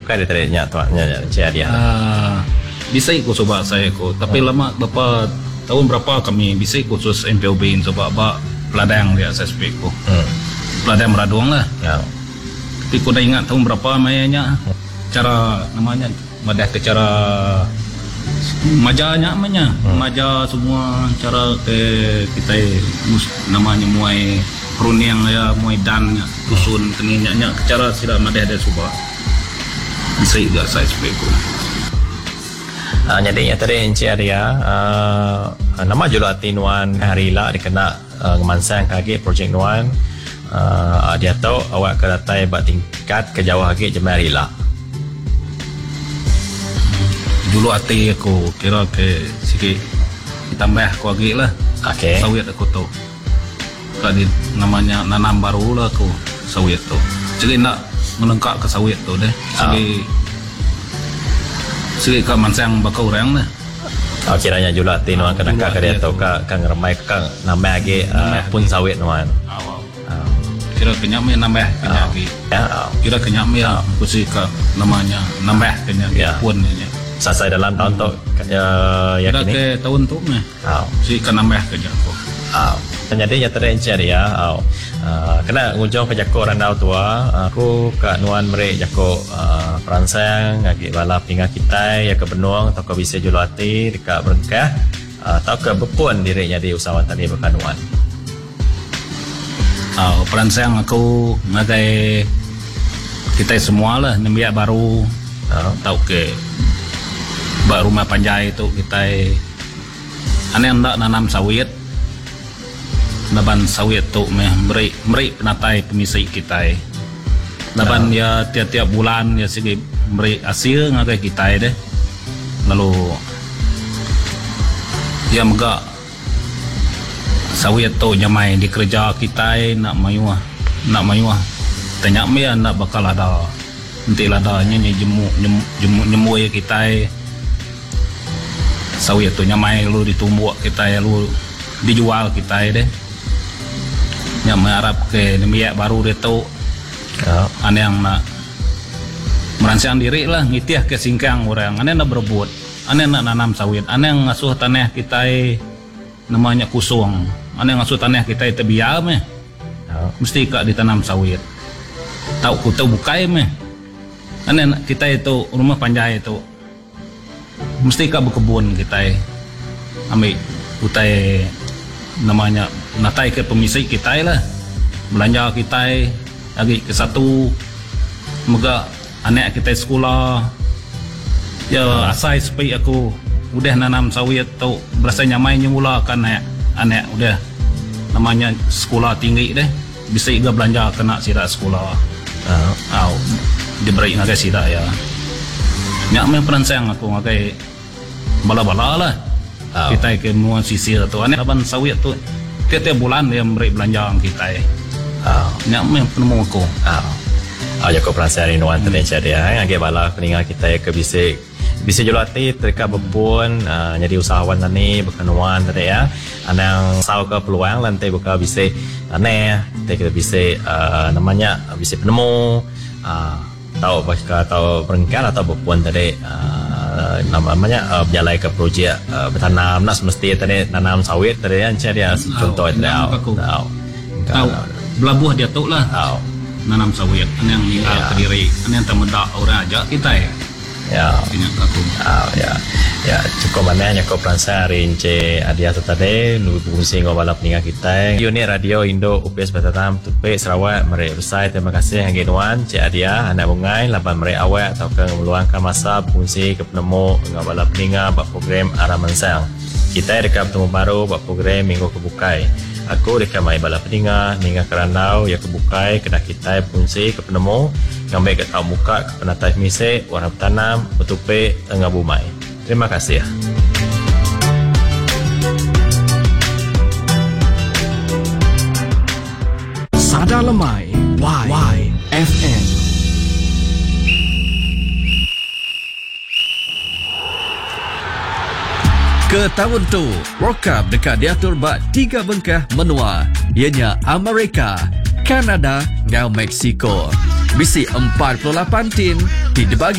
bukan dia tadi nyak tuannya Encik Adia. Bisa ikut sebab saya ikut, tapi lama berapa tahun berapa kami bisa ikut khusus MPOB sebab peladang dia SSP ko. Peladang Meradung lah. Ya. Tapi aku dah ingat tahun berapa mayanya cara namanya madah ke cara majanya namanya maja semua cara ke kita namanya muai peruniang ya muai dan dusun keninya cara sila madah ada subah bisa juga saya speku. Jadi tadi Encik Adia nama julati Nuan Harila dikena ngemansang kaki projek Nuan dia tahu awak ke datai buat tingkat ke jauh lagi jemaah Harila. Dulu hati aku kira ke sikit tambah aku lagi lah. Okey. Sawit aku tu. Tadi namanya nanam baru lah aku sawit tu. Jadi nak menengkak ke sawit tu deh. Sikit ke mansang bakal orang lah. Kiranya julati Nuan kena ke dia tahu kang ramai kang nambah lagi pun sawit Nuan. Kira kenyami nambah kenyagi. Kira kenyami aku sih ke namanya nambah kenyagi pun ini. Selesai dalam tahun tu ya kini ke tahun tu meh si kan nambah kerja aku jadi ya tadi Encik Adia kena ngujung ke jako randau tua aku kat Nuan merek jako peransang ngagi bala pinggah kita ya ke Benung atau ke bisa julati dekat Berengkah atau ke Bepun dirinya di usahawan tadi bekan Nuan. Peransang aku ngagai kita semua lah nembiak baru tahu ke bak rumah panjai itu kita aneh hendak nanam sawit naban sawit tu meri penatai pemisai kita naban ya tiap-tiap bulan ya segi meri hasil ngagai kita deh lalu ya megak sawit tu nyamai di kerja kita nak mayuah tanya me nak bakal ada nanti ladanya jemu kita sawit tu nyamai lu ditumbuk kita ya lu dijual kita deh nyamai harap ke nemiak baru dia tu aneh yang nak merancang diri lah ngitiah ke singkang orang aneh nak berebut aneh nak nanam sawit aneh ngasuh tanah kita namanya kusung aneh ngasuh tanah kita tebiar meh mesti kak ditanam sawit tahu ku tahu bukai meh aneh kita itu rumah panjai itu mesti kak berkebun kita ambil utai namanya natai ke pemisai kita lah belanja kita lagi ke satu moga anak kita sekolah ya asai supaya aku udah nanam sawit tu berasa nyamai nyemula kan anak udah namanya sekolah tinggi deh bisa juga belanja kena sidak sekolah diberi ngagai sidak ya nyak main peransang aku ngagai bala-bala lah kita ke muan sisir tu aneh laban sawit tu tiap bulan dia beri belanja kita nyak main penemu aku Joko peransang Nuan tadi dia ngagai bala peningal kita ke bisa julati terika bebun jadi usahawan tani berkenuan tadi ya anang sau ke peluang lantai buka bisa aneh kita bisa namanya bisa penemu tahu apakah tahu Berengkah atau Bepun tadi namanya berjalai ke projek bertanam nak semesti tadi nanam sawit tadi kan dia contoh tahu belabuh dia tu lah nanam sawit aneh yang tinggal ke diri aneh yang temedak orang aja kita ya cukup banyak nyako peransang hari Encik Adia tu tadi nunggu fungsi ngobala peningat kita unit radio Indo UPS Batam Tupik Sarawak mereka besar terima kasih yang Nuan Encik Adia anak bungai laban mereka awak atau ke meluangkan masa fungsi ke penemu ngobala peningat buat program arah mensang kita dekat bertemu baru buat program minggu kebukai aku dekat mai bala peningat hingga kerandau ya kebukai kena kita fungsi ke penemu ngambil ke tahu muka ke penatai misek warna tanam betupe tengah bumai. Terima kasih ya. Sada Lemai YFM. Ke tahun tu, World Cup dekat diatur bak 3 bengkah menua. Ianya Amerika, Kanada dan Meksiko. Bisi 48 tim dibagi